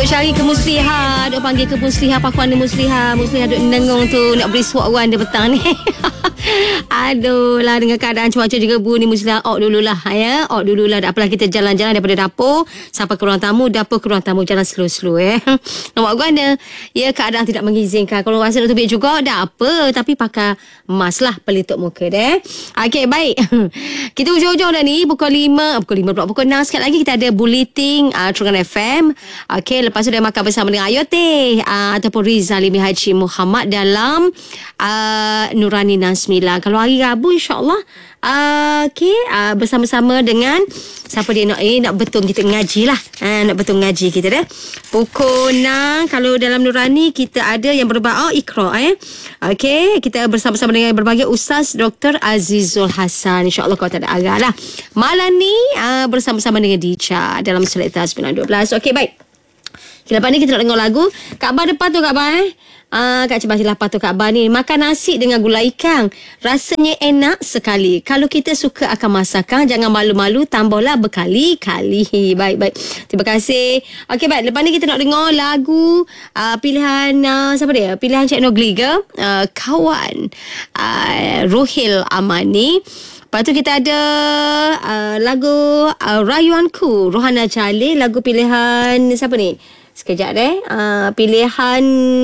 Duk cari ke muslihat, duk panggil ke muslihat, pakuan ni muslihat duk nengung tu nak beri suap orang dia petang ni. Aduh lah, dengan keadaan cuaca juga bu ni muslihat out dululah ya. Out dululah. Tak apalah, kita jalan-jalan daripada dapur sampai ke ruang tamu, dapur ke ruang tamu, jalan slow-slow nak buat guna. Ya, keadaan tidak mengizinkan. Kalau rasa nak tubik juga tak apa, tapi pakai mask lah pelitup muka deh. Okey, baik. Kita hujung-hujung dah ni, pukul 5 pula, pukul 6 sekali lagi kita ada bulletin Terengganu FM. Okey, lepas tu dah makan bersama dengan Ayu Teh ataupun Rizalimi Haji Muhammad dalam Nurani Nasmila. Kalau hari Rabu insya-Allah bersama-sama dengan siapa dia nak betul kita ngaji lah. Nak betul ngaji kita dah. Pukul 6 kalau dalam Nurani kita ada yang berbau Iqra Okey, kita bersama-sama dengan berbagai ustaz Dr. Azizul Hasan. InsyaAllah kalau tak ada arah lah. Malam ni bersama-sama dengan Dica dalam Selekta 912. Okey, baik. Lepas ni kita nak dengar lagu. Kaabah depan tu Kaabah Kak Cibah Silapah tu Kaabah ni. Makan nasi dengan gulai ikan, rasanya enak sekali. Kalau kita suka akan masakan, jangan malu-malu, tambahlah berkali-kali. Baik. Terima kasih. Okey, baik. Lepas ni kita nak dengar lagu pilihan siapa dia? Pilihan Cik Nogliga, Kawan, Ruhil Amani. Lepas tu kita ada lagu Rayuanku, Rohana Jalil. Lagu pilihan siapa ni? Sekejap pilihan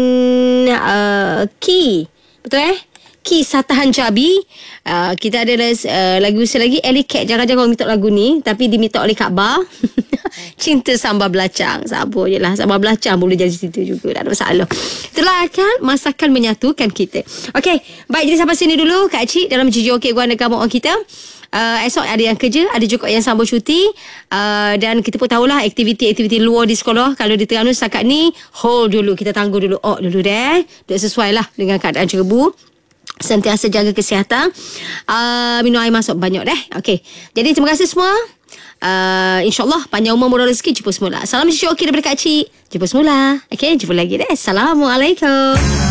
Ki. Betul Ki Satahan Jabi. Kita ada lagu selagi Ellie Cat. Jangan-jangan orang minta lagu ni, tapi diminta oleh Kaabah. Cinta sambal belacang. Sabar je lah. Sambal belacang boleh jadi situ juga, tak ada masalah. Itulah kan masakan menyatukan kita. Okey, baik, jadi sampai sini dulu Kak Cik dalam JJOK Guana Kamu orang kita. Esok ada yang kerja, ada juga yang sambung cuti, dan kita pun tahulah aktiviti-aktiviti luar di sekolah. Kalau di Terengganu setakat ni hold dulu, kita tangguh dulu, dulu deh. Dah sesuai lah dengan keadaan cerebu. Sentiasa jaga kesihatan, minum air masuk banyak deh. Okey, jadi terima kasih semua. InsyaAllah panjang umur murah rezeki. Jumpa semula. Salam JJOK daripada Kak Cik. Jumpa semula. Okey, jumpa lagi deh. Assalamualaikum.